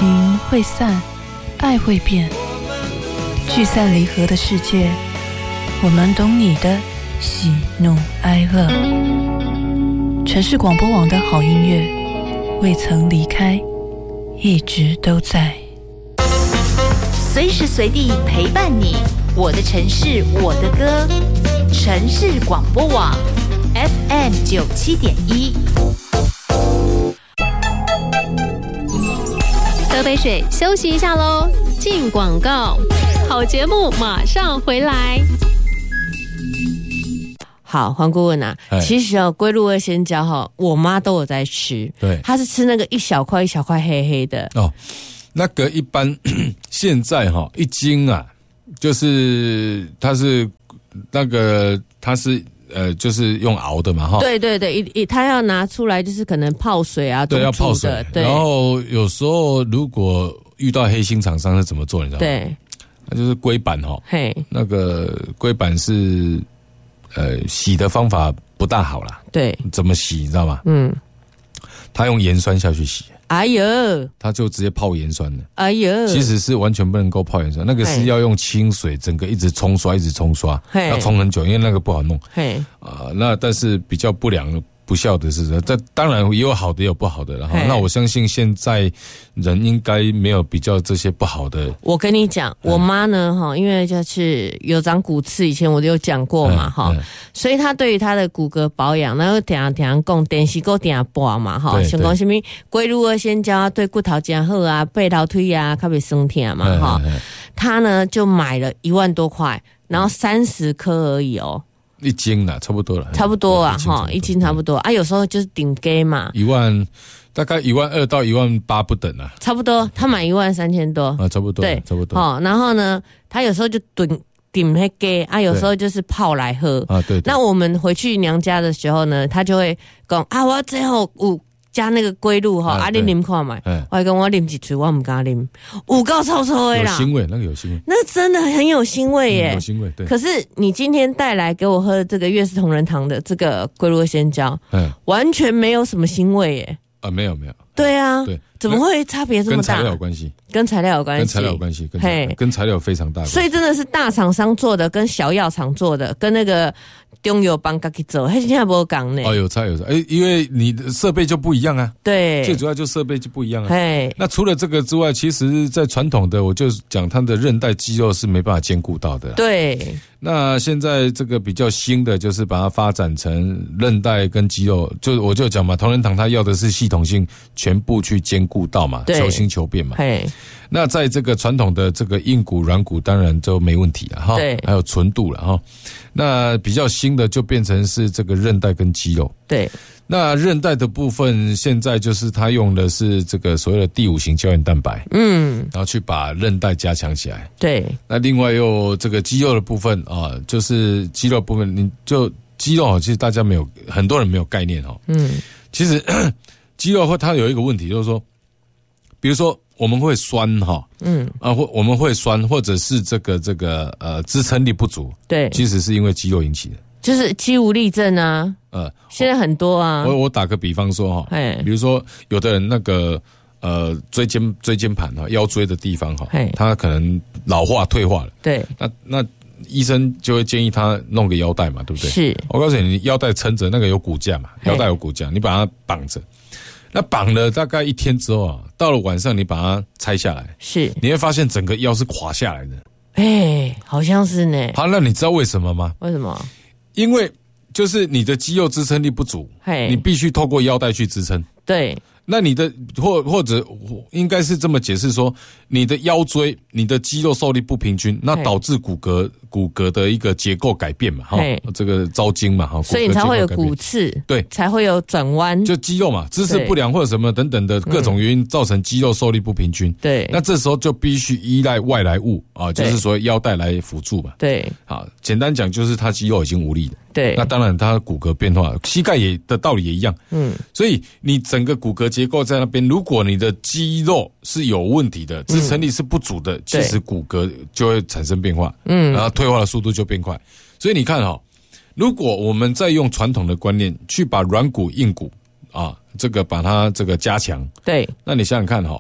情会散，爱会变，聚散离合的世界，我们懂你的喜怒哀乐。城市广播网的好音乐，未曾离开，一直都在， 随时随地陪伴你。我的城市，我的歌，城市广播网 FM97.1。 喝杯水，休息一下喽。进广告，好节目马上回来。好，黄顾问啊，其实龟鹿二仙胶我妈都有在吃， 对， 她是吃那个一小块一小块黑黑的哦。那个一般现在一斤啊，就是它是就是用熬的嘛对对对，它要拿出来就是可能泡水啊， 对，要泡水。对，然后有时候如果遇到黑心厂商是怎么做，你知道吗？对，那就是龟板嘿，那个龟板是洗的方法不大好啦。对，怎么洗你知道吗？他用盐酸下去洗。哎呦，他就直接泡盐酸了。哎呦，其实是完全不能够泡盐酸，那个是要用清水，整个一直冲刷，要冲很久，因为那个不好弄。那但是比较不孝的是，这当然也有好的也有不好的了哈。那我相信现在人应该没有比较这些不好的。我跟你讲，我妈呢因为就是有长骨刺，以前我就有讲过嘛所以她对于她的骨骼保养，然后常常讲电视够常播嘛想讲什么龟鹿二仙胶对骨头真好啊，背头腿啊较袂酸痛嘛她呢就买了1万多块，然后30颗而已哦。一斤啦，差不多了，差不多啊，一斤差不多啊。有时候就是顶给嘛大概12000到18000不等啊，差不多。他买13000多啊，差不多，对，差不多。然后呢，他有时候就顶那给啊，有时候就是泡来喝啊。对。那我们回去娘家的时候呢，他就会讲啊，我最后加那个龟鹿你啉看嘛，我还跟我啉几嘴，我不敢啉，有够臭臭的啦，有腥味，那个有腥味，那真的很有腥味耶，有腥味。对。可是你今天带来给我喝的这个悦氏同仁堂的这个龟鹿二仙胶，完全没有什么腥味耶。没有。对啊，对，怎么会差别这么大？跟材料有关系，跟材料有关系，跟材料非常大。所以真的是大厂商做的，跟小药厂做的，跟那个中药帮自己做，现在没讲呢。有差，因为你的设备就不一样啊。对，最主要就设备就不一样啊。那除了这个之外，其实在传统的，我就讲它的韧带肌肉是没办法兼顾到的。对。那现在这个比较新的，就是把它发展成韧带跟肌肉，我就讲嘛，同仁堂它要的是系统性全部去兼顾到嘛，求新求变嘛。那在这个传统的这个硬骨软骨当然就没问题了哈，还有纯度了哈。那比较新的就变成是这个韧带跟肌肉。对。那韧带的部分现在就是它用的是这个所谓的第5型胶原蛋白，然后去把韧带加强起来。对。那另外又这个肌肉的部分啊，就是肌肉部分，你就肌肉其实大家很多人没有概念其实肌肉它有一个问题，就是说，比如说我们会酸或我们会酸，或者是这个支撑力不足，对，其实是因为肌肉引起的。就是肌无力症啊，现在很多啊。我打个比方说比如说有的人那个椎间盘腰椎的地方他可能老化退化了，对，那医生就会建议他弄个腰带嘛，对不对？是。我告诉你，腰带撑着，那个有骨架嘛，腰带有骨架，你把它绑着，那绑了大概1天之后到了晚上你把它拆下来，是，你会发现整个腰是垮下来的。好像是呢。好，那你知道为什么吗？为什么？因为就是你的肌肉支撑力不足，你必须透过腰带去支撑。对。那你的或者应该是这么解释说，你的腰椎、你的肌肉受力不平均，那导致骨骼的一个结构改变嘛，这个招筋嘛，所以你才会有骨刺，对，才会有转弯，就肌肉嘛，姿势不良或者什么等等的各种原因造成肌肉受力不平均。对，那这时候就必须依赖外来物啊，就是说腰带来辅助嘛。对，好，简单讲就是他肌肉已经无力了。对，那当然他骨骼变化，膝盖的道理也一样。所以你整个骨骼结构在那边，如果你的肌肉是有问题的，支撑力是不足的，其实骨骼就会产生变化，然后退化的速度就变快。所以你看如果我们再用传统的观念去把软骨硬骨这个把它这个加强，对，那你想想看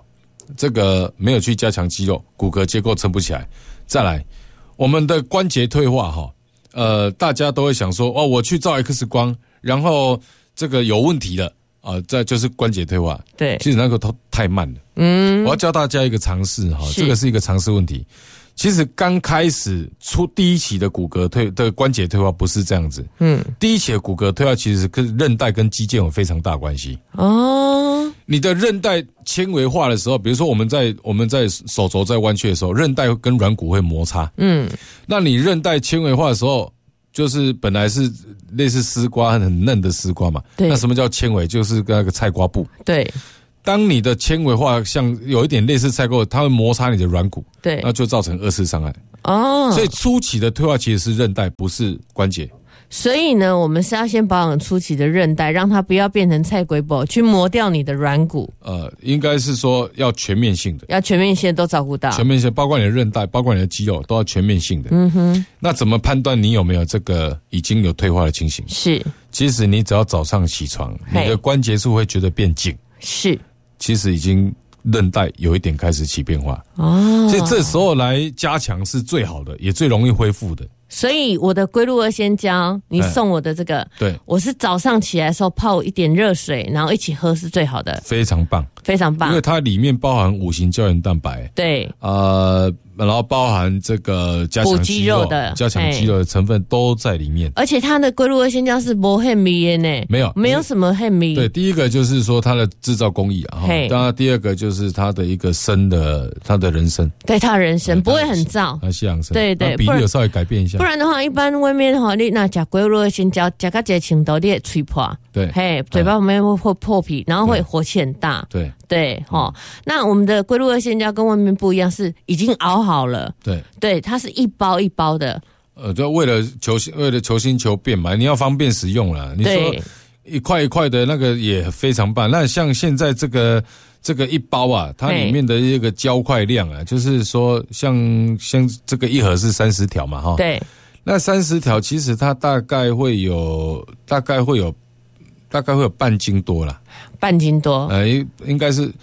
这个没有去加强肌肉，骨骼结构撑不起来。再来，我们的关节退化大家都会想说我去照 X 光，然后这个有问题了这就是关节退化。 对， 其实那个太慢了。我要教大家一个常识这个是一个常识问题。其实刚开始出第一期的骨骼的关节退化不是这样子。第一期的骨骼退化其实跟韧带跟肌腱有非常大关系。你的韧带纤维化的时候，比如说我们在手肘在弯曲的时候，韧带跟软骨会摩擦。那你韧带纤维化的时候，就是本来是类似丝瓜很嫩的丝瓜嘛。对。那什么叫纤维？就是那个菜瓜布。对。当你的纤维化像有一点类似菜瓜，它会摩擦你的软骨，对，那就造成二次伤害。所以初期的退化其实是韧带，不是关节。 所以呢，我们是要先保养初期的韧带，让它不要变成菜龟布，去磨掉你的软骨。 应该是说要全面性的， 要全面性都照顾到， 全面性包括你的韧带，包括你的肌肉，都要全面性的。那怎么判断你有没有这个已经有退化的情形？是，其实你只要早上起床，你的关节处会觉得变紧。是。其实已经韧带有一点开始起变化所以这时候来加强是最好的，也最容易恢复的。 所以我的龟鹿二仙胶，你送我的这个，对，我是早上起来的时候泡一点热水，然后一起喝是最好的， 非常棒， 非常棒， 因为它里面包含5型胶原蛋白，对，然后包含这个加强肌肉的、加强肌肉的成分都在里面， 而且它的龟鹿二仙胶是没很密的呢，没有什么很密。 对，第一个就是说它的制造工艺当然第二个就是它的一个它的人参， 对，它的人参不会很燥， 它西洋参， 对对， 比例有稍微改变一下， 不然的话，一般外面你那吃龟鹿二仙胶，吃到这程度你会吹破，对，嘴巴旁边会破皮，然后会火气很大，对。对那我们的龟鹿二仙胶跟外面不一样，是已经熬好了。对，它是一包一包的。 就为了求新求变嘛，你要方便使用啦。你说一块一块的那个也非常棒。那像现在这个一包它里面的一个胶块量就是说像这个一盒是30条嘛对。那30条其实它大概会有半斤多啦， 半斤多， 应该是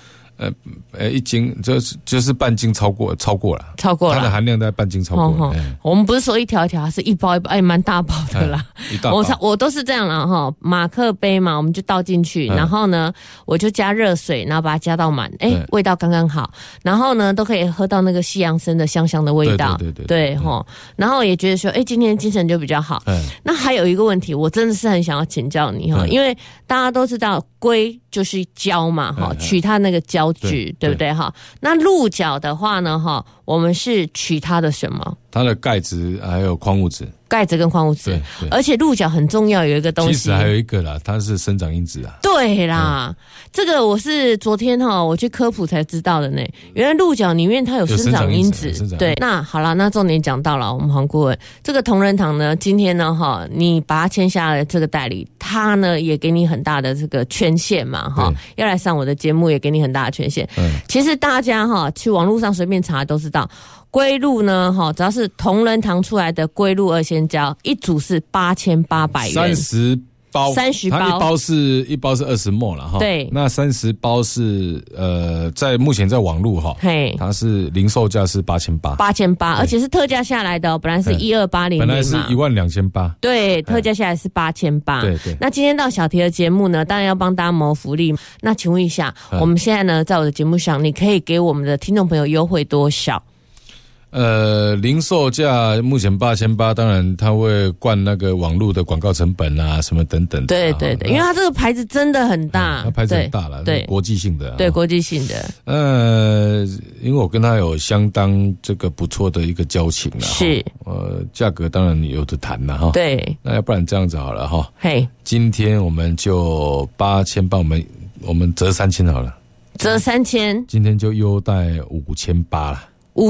1斤就是半斤超过了，它的含量大概半斤超过了。 我们不是说一条一条，是一包一包，蛮大包的啦。我都是这样啦马克杯嘛，我们就倒进去，然后呢，我就加热水，然后把它加到满，味道刚刚好，然后呢，都可以喝到那个西洋参的香香的味道，对然后也觉得说，今天精神就比较好。那还有一个问题，我真的是很想要请教你因为大家都知道龟就是胶嘛取它那个胶质，对不对那鹿角的话呢我们是取它的什么？ 它的钙质还有矿物质。 钙质跟矿物质，而且鹿角很重要，有一个东西， 其实还有一个啦，它是生长因子对啦，这个我是昨天我去科普才知道的呢。原来鹿角里面它有生长因子。对，那好了，那重点讲到了，我们黄顾问，这个同仁堂呢，今天呢你把它签下了这个代理，他呢也给你很大的这个权限嘛要来上我的节目也给你很大的权限。其实大家去网络上随便查都知道。龟鹿呢只要是同仁堂出来的龟鹿二仙胶，一组是8800元 ，30包，它一包是20 ml 啦对，那30包是在目前在网络它是零售价是8800， 而且是特价下来的本来是12800， 本来是12800， 对，特价下来是8800。对。那今天到小题的节目呢，当然要帮大家谋福利。那请问一下，我们现在呢，在我的节目上，你可以给我们的听众朋友优惠多少？ 零售价目前8800，当然它会灌那个网络的广告成本什么等等的。 对，因为它这个牌子真的很大， 它牌子很大了，对，国际性的。 对，国际性的。 因为我跟他有相当这个不错的一个交情了，是。价格当然有的谈了对。那要不然这样子好了嘿，今天我们就8800，我们折3000好了， 折3000， 今天就优待5800了。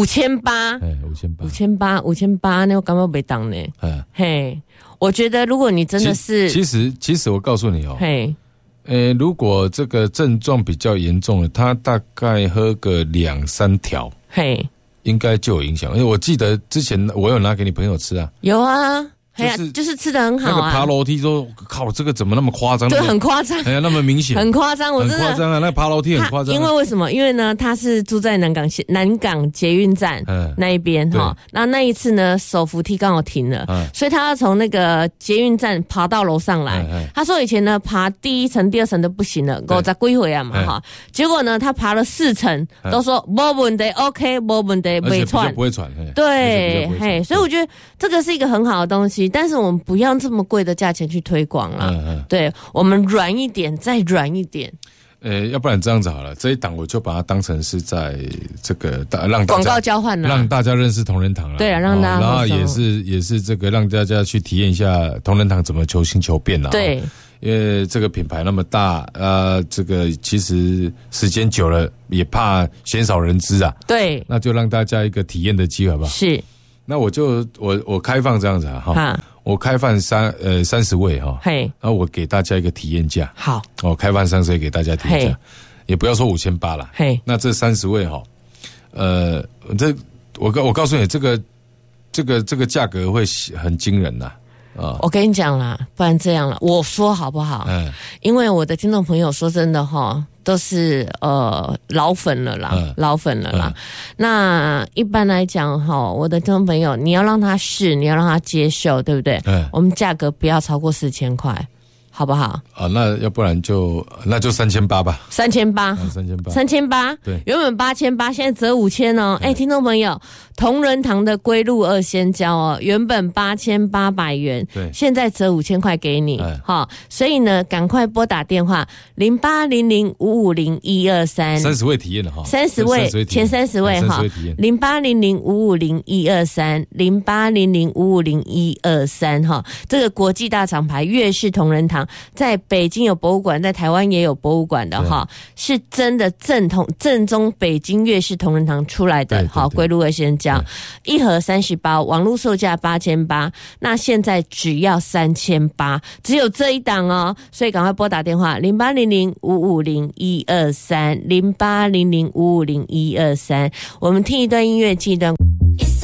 5800，那我感觉没当呢。我觉得如果你真的是， 其实我告诉你如果这个症状比较严重了，他大概喝个2-3条，应该就有影响。因为我记得之前我有拿给你朋友吃啊。 有啊。 就是吃得很好啊。 那个爬楼梯说，靠，这个怎么那么夸张？ 对，很夸张。 哎呀，那么明显， 很夸张，我真的很夸张啊！那爬楼梯很夸张。 因为什么？因为呢，他是住在南港捷运站那一边哈。那一次呢，手扶梯刚好停了，所以他要从那个捷运站爬到楼上来。他说以前呢，爬第1层、第2层都不行了，50几岁啊嘛哈。结果呢，他爬了4层，都说没问题 ，OK， 没问题， 不会喘。 对，嘿，所以我觉得这个是一个很好的东西，但是我们不要这么贵的价钱去推广了。对，我们软一点，再软一点。 要不然这样子好了，这一档我就把它当成是在这个让大家广告交换了， 让大家认识同仁堂了。 对啊，让大家， 然后也是这个让大家去体验一下同仁堂怎么求新求变了。 对， 因为这个品牌那么大，这个其实时间久了也怕鲜少人知啊。 对， 那就让大家一个体验的机会吧。 是， 那我开放这样子哈。我开放30位哈，然后我给大家一个体验价。 好， 开放30位给大家体验价，也不要说5800啦。那这30位哈，我告诉你，这个价格会很惊人呐。 我跟你讲啦，不然这样了，我说好不好？因为我的听众朋友说真的哈，都是老粉了啦，老粉了啦。那一般来讲哈，我的听众朋友，你要让他试，你要让他接受，对不对？我们价格不要超过4000块。好不好？ 那要不然就3800吧。 3800，对，原本8800，现在折5000哦。听众朋友，同仁堂的龟鹿2仙胶哦，原本8800元，对，现在折5000块给你，所以呢，赶快拨打电话0800550123， 30位体验的哈 ，30位前30位哈，0800550123， 0800550123哈，这个国际大厂牌悦氏同仁堂。在北京有博物馆，在台湾也有博物馆的哈，是真的正宗北京悦氏同仁堂出来的好龟鹿2仙胶，一盒30包，网络售价8800，那现在只要3800，只有这一档哦，所以赶快拨打电话0800550123，0800550123，我们听一段音乐，记得。